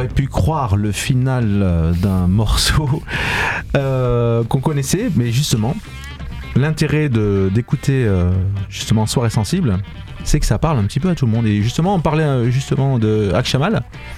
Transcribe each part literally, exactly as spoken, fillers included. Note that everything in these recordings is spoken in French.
aurait pu croire le final d'un morceau euh, qu'on connaissait, mais justement, l'intérêt de, d'écouter euh, justement Soirée Sensible, c'est que ça parle un petit peu à tout le monde. Et justement, on parlait justement de Akshamal,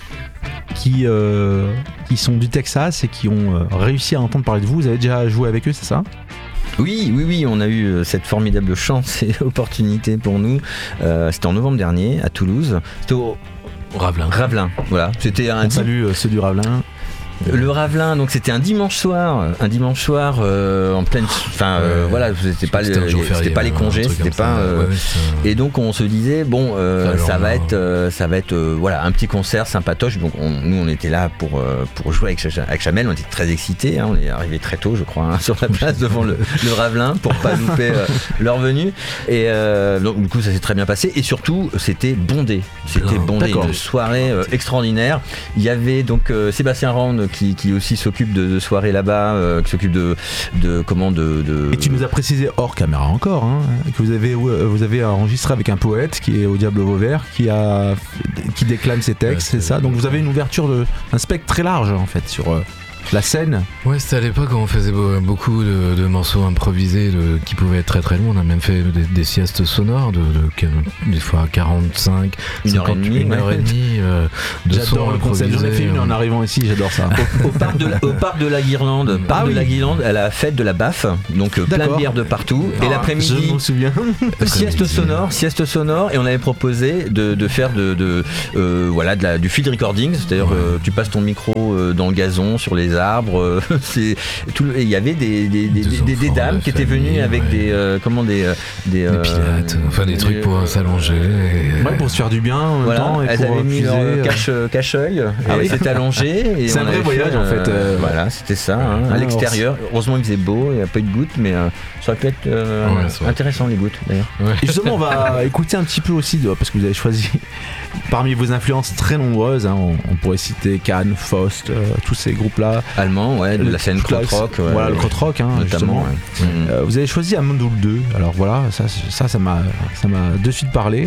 qui, euh, qui sont du Texas et qui ont euh, réussi à entendre parler de vous. Vous avez déjà joué avec eux, c'est ça ? Oui, oui, oui, on a eu cette formidable chance et opportunité pour nous. Euh, c'était en novembre dernier à Toulouse. C'était au Ravelin. Ravelin, voilà. C'était un On salue ceux du Ravelin. Le Ravelin, donc c'était un dimanche soir, un dimanche soir euh, en pleine, enfin euh, ouais, voilà, c'était pas, c'était le, férié, c'était pas les congés, c'était pas. Euh, ouais, ouais, et donc on se disait bon, euh, ça, va être, euh, ça va être, euh, voilà, un petit concert sympatoche. Donc on, nous on était là pour euh, pour jouer avec, avec Chamel, on était très excités, hein, on est arrivé très tôt, je crois, hein, sur la place devant le, le Ravelin pour pas louper euh, leur venue. Et euh, donc du coup ça s'est très bien passé et surtout c'était bondé, c'était bondé, D'accord. Une soirée euh, extraordinaire. Il y avait donc euh, Sébastien Rand Qui, qui aussi s'occupe de, de soirées là-bas, euh, qui s'occupe de, de comment de, de... Et tu nous as précisé hors caméra encore, hein, que vous avez vous avez enregistré avec un poète qui est au Diable Vauvert, qui a qui déclame ses textes, ouais, c'est ça. Donc vous avez une ouverture de un spectre très large en fait sur euh, la scène. Ouais, c'était à l'époque où on faisait beaucoup de, de morceaux improvisés de, qui pouvaient être très très longs. On a même fait des, des siestes sonores de, de, de des fois quarante-cinq, une heure et demie, une heure et demie euh, de j'adore le concept. J'en ai fait une en arrivant ici, j'adore ça. Au, au, parc, de la, au parc de la Guirlande, parc ah, de oui. la Guirlande, à la fête de la B A F, donc D'accord. plein de bières de partout. Ah, et l'après-midi, je m'en souviens. sieste sonore, sieste sonore, et on avait proposé de, de faire de, de euh, voilà de la, du field recording, c'est-à-dire ouais. euh, tu passes ton micro euh, dans le gazon, sur les arbres. Euh, c'est tout. Il y avait des des, des, des, des, des dames qui étaient venues avec ouais. des euh, comment des des, des euh, pilates, enfin des trucs pour s'allonger. Et... Ouais, pour se faire du bien en même voilà, temps. Et elles pour avaient mis leur cache cache-œil. Ah oui, c'était allongé. Et c'est un vrai voyage fait, en fait. Euh, voilà, c'était ça. Hein, à l'extérieur. Heureusement il faisait beau, il n'y a pas eu de gouttes, mais euh, ça aurait pu être euh, ouais, intéressant les gouttes d'ailleurs. Ouais. Et justement, on va écouter un petit peu aussi de, parce que vous avez choisi parmi vos influences très nombreuses. Hein, on, on pourrait citer Cannes, Faust, euh, tous ces groupes-là. Allemands, ouais, de la scène krautrock. Ouais, voilà, le krautrock, hein, notamment. Ouais. Mmh. Euh, vous avez choisi Amandoul deux. Alors voilà, ça, ça, ça m'a, ça m'a de suite parlé.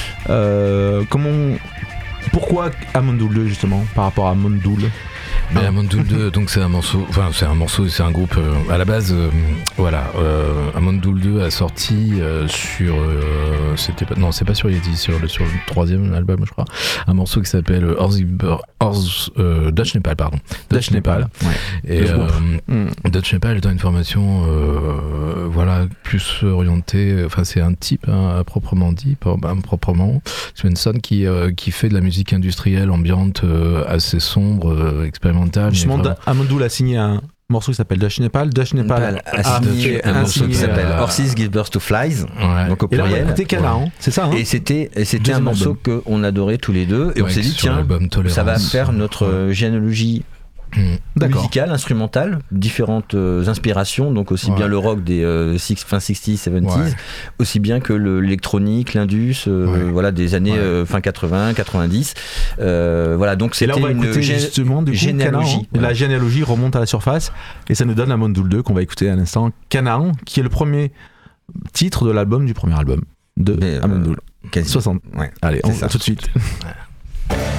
Euh, comment, pourquoi Amandoul deux justement par rapport à Amandoul? Mais Amandoul deux, donc c'est un morceau, enfin c'est un morceau, c'est un groupe euh, à la base, euh, voilà. Euh, Amandoul deux a sorti euh, sur, euh, c'était pas, non c'est pas sur Yeti, sur le sur le troisième album je crois, un morceau qui s'appelle Horse, Horse euh, Dutch Nepal pardon, Dutch, Dutch Nepal. Nepal. Ouais. Et euh, mm. Dutch Nepal étant une formation, euh, voilà plus orientée, enfin c'est un type hein, à proprement dit, pas, bah, proprement, Svensson qui euh, qui fait de la musique industrielle ambiante euh, assez sombre, euh, expérimentale. Justement, vraiment... Amandoul a signé un morceau qui s'appelle Dutch Nepal. Dutch Nepal a, a signé un, un morceau qui s'appelle euh... Horses Give Birth to Flies, ouais. donc au pluriel. C'était Canaan, ouais. c'est ça. Hein, et c'était, et c'était un morceau album. qu'on adorait tous les deux. Et ouais, on s'est dit, tiens, ça va faire notre ouais. généalogie. Mmh. Musicale, instrumentale, différentes euh, inspirations, donc aussi ouais. bien le rock des euh, six, fin sixties, seventies, ouais. aussi bien que le, l'électronique, l'indus, euh, ouais. voilà, des années ouais. euh, fin quatre-vingts, quatre-vingt-dix. Euh, voilà, donc c'était et là, on va une écouter gé- justement du coup, généalogie. Canaan, ouais. La généalogie remonte à la surface et ça nous donne Amandoul deux qu'on va écouter à l'instant. Canaan, qui est le premier titre de l'album du premier album de Mais, Amandoul. Euh, soixante. Ouais. Allez, on va tout de suite. Ouais.